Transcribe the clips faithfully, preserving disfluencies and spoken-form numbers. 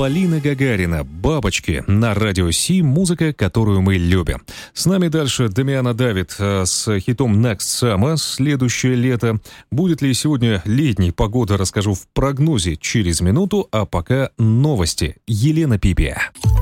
Полина Гагарина «Бабочки» на Радио Си, музыка, которую мы любим. С нами дальше Дамиана Давид с хитом Next Summer, следующее лето. Будет ли сегодня летней погода, расскажу в прогнозе через минуту, а пока новости. Елена Пипия.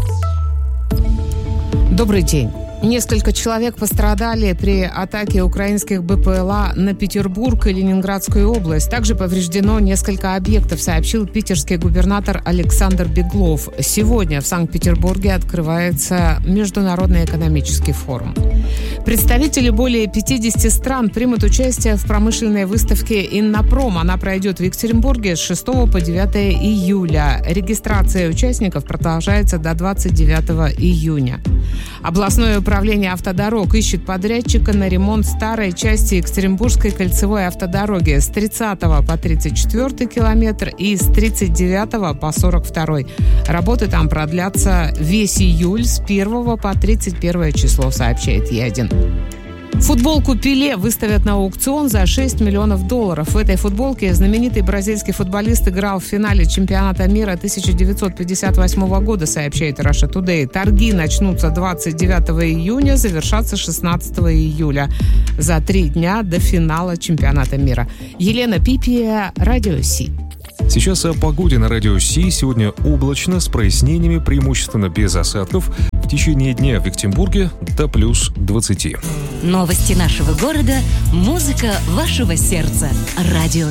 Добрый день. Несколько человек пострадали при атаке украинских БПЛА на Петербург и Ленинградскую область. Также повреждено несколько объектов, сообщил питерский губернатор Александр Беглов. Сегодня в Санкт-Петербурге открывается Международный экономический форум. Представители более пятидесяти стран примут участие в промышленной выставке «Иннопром». Она пройдет в Екатеринбурге с шестого по девятое июля. Регистрация участников продолжается до двадцать девятого июня. Областное управление автодорог ищет подрядчика на ремонт старой части Екатеринбургской кольцевой автодороги с тридцатого по тридцать четвёртый километр и с тридцать девятого по сорок второй. Работы там продлятся весь июль с первого по тридцать первое число, сообщает Е один. Футболку Пеле выставят на аукцион за шесть миллионов долларов. В этой футболке знаменитый бразильский футболист играл в финале чемпионата мира тысяча девятьсот пятьдесят восьмого года, сообщает Russia Today. Торги начнутся двадцать девятого июня, завершатся шестнадцатого июля. За три дня до финала чемпионата мира. Елена Пипия, Радио Си. Сейчас о погоде на Радио Си. Сегодня облачно, с прояснениями, преимущественно без осадков. В течение дня в Екатеринбурге до плюс двадцати. Новости нашего города, музыка вашего сердца. Радио